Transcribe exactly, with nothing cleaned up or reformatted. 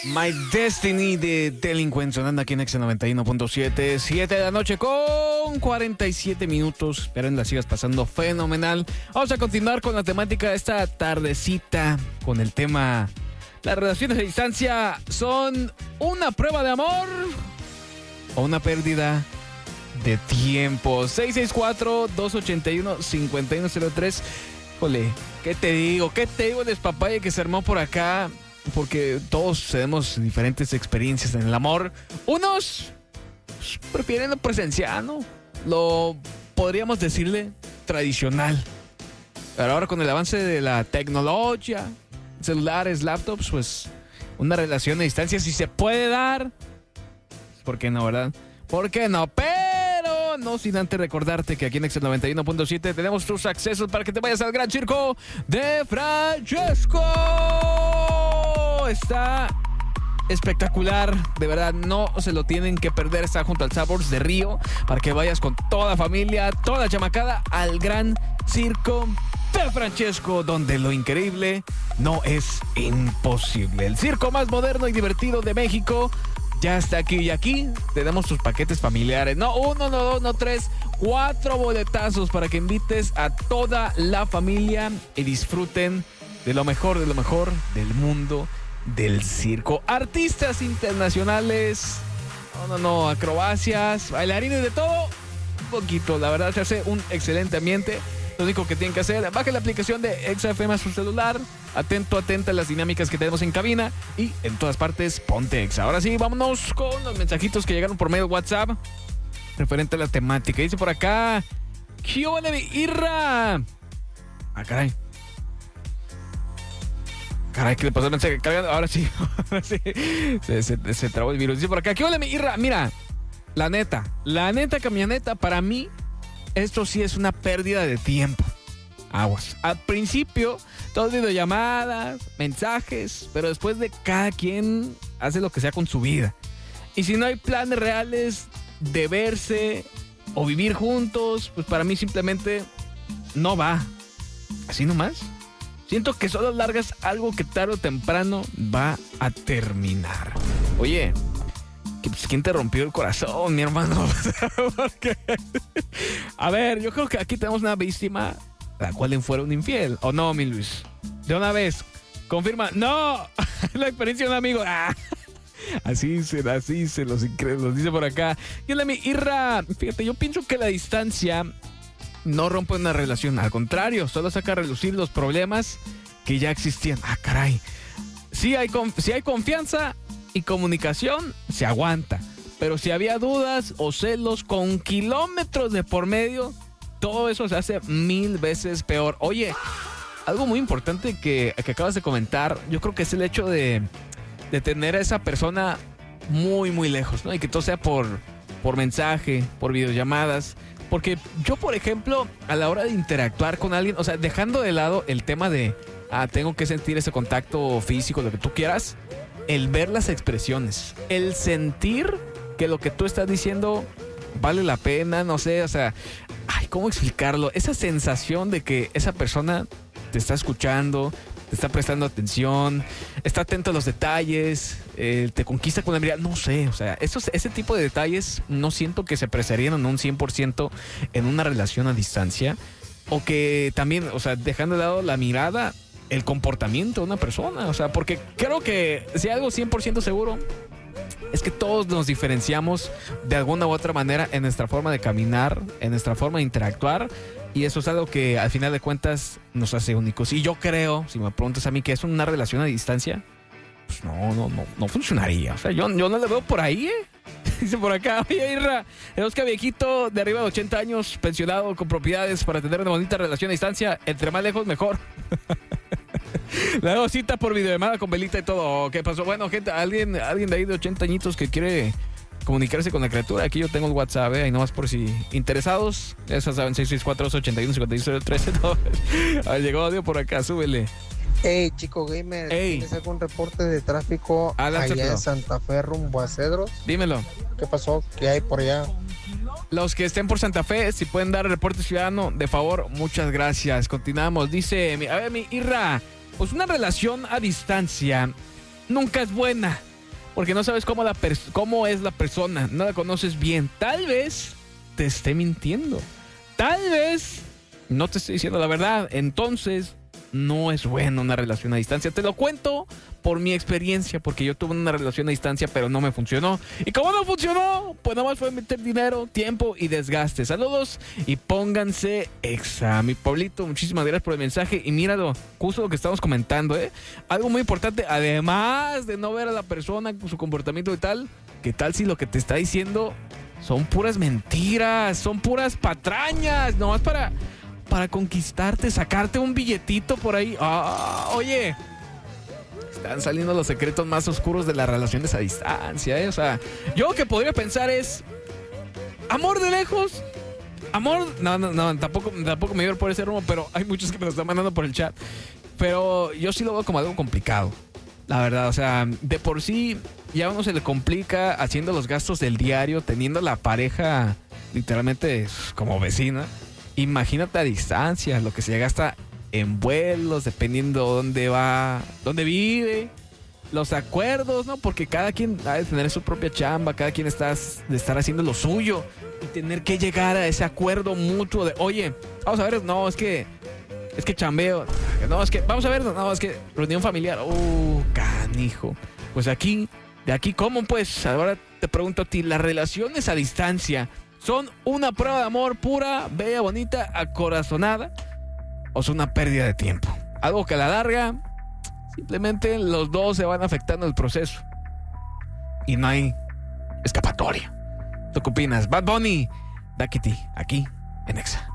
My Destiny de Delinquent sonando aquí en X noventa y uno punto siete, siete de la noche con cuarenta y siete minutos. Espero que la sigas pasando fenomenal. Vamos a continuar con la temática de esta tardecita con el tema: ¿las relaciones a distancia son una prueba de amor o una pérdida de tiempo? seis seis cuatro, dos ocho uno, cinco uno cero tres. Jole, ¿qué te digo? ¿Qué te digo el despapalle que se armó por acá? Porque todos tenemos diferentes experiencias en el amor. Unos pues, prefieren lo presencial, ¿no? Lo podríamos decirle tradicional. Pero ahora con el avance de la tecnología, celulares, laptops, pues una relación a distancia si se puede dar. ¿Por qué no, verdad? ¿Por qué no? Pero no sin antes recordarte que aquí en X noventa y uno punto siete tenemos tus accesos para que te vayas al gran circo de Francesco. Está espectacular, de verdad, no se lo tienen que perder. Está junto al Sabors de Río para que vayas con toda la familia, toda la chamacada al gran circo de Francesco, donde lo increíble no es imposible. El circo más moderno y divertido de México ya está aquí, y aquí tenemos tus paquetes familiares. No uno, no dos, no tres, cuatro boletazos para que invites a toda la familia y disfruten de lo mejor, de lo mejor del mundo del circo. Artistas internacionales, no, no, no, acrobacias, bailarines, de todo un poquito. La verdad se hace un excelente ambiente. Lo único que tienen que hacer, baje la aplicación de X F M a su celular. Atento, atenta a las dinámicas que tenemos en cabina y en todas partes, ponte X. Ahora sí, vámonos con los mensajitos que llegaron por medio de WhatsApp referente a la temática. Dice por acá: ¿qué onda, mi Irra? Ah, caray. Caray, ¿qué le pasó? Ahora sí, ahora sí. Se, se, se trabó el virus. Dice por acá: ¿qué onda, mi Irra? Mira, la neta, la neta camioneta, para mí, esto sí es una pérdida de tiempo. Aguas. Al principio, todas videollamadas, mensajes, pero después de cada quien hace lo que sea con su vida. Y si no hay planes reales de verse o vivir juntos, pues para mí simplemente no va. Así nomás. Siento que solo largas algo que tarde o temprano va a terminar. Oye, ¿quién te rompió el corazón, mi hermano? Porque, a ver, yo creo que aquí tenemos una víctima la cual le fuera un infiel. ¿O no, mi Luis? De una vez, confirma. ¡No! La experiencia de un amigo. Ah. Así se, así se los, los dice por acá. Y la mi Irra, fíjate, yo pienso que la distancia no rompe una relación. Al contrario, solo saca a relucir los problemas que ya existían. Ah, caray. Si hay, si hay confianza y comunicación, se aguanta. Pero si había dudas o celos con kilómetros de por medio, todo eso se hace mil veces peor. Oye, algo muy importante que, que acabas de comentar, yo creo que es el hecho de, de tener a esa persona muy, muy lejos, ¿no? Y que todo sea por, por mensaje, por videollamadas. Porque yo, por ejemplo, a la hora de interactuar con alguien, o sea, dejando de lado el tema de, ah, tengo que sentir ese contacto físico, lo que tú quieras, el ver las expresiones, el sentir que lo que tú estás diciendo vale la pena, no sé, o sea, ay, ¿cómo explicarlo? Esa sensación de que esa persona te está escuchando, te está prestando atención, está atento a los detalles, eh, te conquista con la mirada, no sé, o sea, esos, ese tipo de detalles no siento que se apreciarían en un cien por ciento en una relación a distancia, o que también, o sea, dejando de lado la mirada, el comportamiento de una persona, o sea, porque creo que si hay algo cien por ciento seguro es que todos nos diferenciamos de alguna u otra manera en nuestra forma de caminar, en nuestra forma de interactuar, y eso es algo que al final de cuentas nos hace únicos. Y yo creo, si me preguntas a mí, que es una relación a distancia, pues no, no, no, no funcionaría. O sea, yo, yo no le veo por ahí, ¿eh? Dice por acá: oye, Irra, el Oscar viejito de arriba de ochenta años, pensionado con propiedades para tener una bonita relación a distancia, entre más lejos mejor. Le hago cita por videollamada con velita y todo. ¿Qué pasó? Bueno, gente, alguien, alguien de ahí de ochenta añitos que quiere comunicarse con la criatura. Aquí yo tengo el WhatsApp, ¿eh? Ahí nomás por si interesados. Esas saben, seis seis cuatro, dos ocho uno, cinco cero tres. No. A ver, llegó audio por acá, súbele. Hey, chico gamer, Hey. ¿tienes algún reporte de tráfico Adelante, allá pero. en Santa Fe rumbo a Cedros? Dímelo. ¿Qué pasó? ¿Qué hay por allá? Los que estén por Santa Fe, si pueden dar el reporte ciudadano, de favor, muchas gracias. Continuamos. Dice, a ver, mi Irra, pues una relación a distancia nunca es buena. porque no sabes cómo, la pers- cómo es la persona, no la conoces bien. Tal vez te esté mintiendo. Tal vez no te esté diciendo la verdad. Entonces, no es bueno una relación a distancia. Te lo cuento por mi experiencia, porque yo tuve una relación a distancia, pero no me funcionó. Y como no funcionó, pues nada más fue meter dinero, tiempo y desgaste. Saludos y pónganse exa. Mi Pablito, muchísimas gracias por el mensaje. Y míralo, justo lo que estamos comentando, ¿eh? Algo muy importante, además de no ver a la persona, su comportamiento y tal, ¿qué tal si lo que te está diciendo son puras mentiras, son puras patrañas, nomás para, para conquistarte, sacarte un billetito por ahí? Ah, oye, están saliendo los secretos más oscuros de las relaciones a distancia, ¿eh? O sea, yo lo que podría pensar es, amor de lejos, amor, no, no, no, tampoco, tampoco me voy a ir por ese rumbo, pero hay muchos que me lo están mandando por el chat. Pero yo sí lo veo como algo complicado, la verdad. O sea, de por sí ya a uno se le complica haciendo los gastos del diario, teniendo la pareja literalmente como vecina. Imagínate a distancia, lo que se gasta en vuelos, dependiendo dónde va, dónde vive, los acuerdos, ¿no? Porque cada quien ha de tener su propia chamba, cada quien está de estar haciendo lo suyo y tener que llegar a ese acuerdo mutuo de, oye, vamos a ver, no, es que es que chambeo, no, es que vamos a ver, no, es que reunión familiar, uh, canijo. Pues aquí, de aquí, ¿cómo? Pues ahora te pregunto a ti, ¿las relaciones a distancia son una prueba de amor pura, bella, bonita, acorazonada, o son una pérdida de tiempo? Algo que a la larga simplemente los dos se van afectando el proceso y no hay escapatoria. ¿Tú qué opinas? Bad Bunny, Daquiti, aquí en Exa.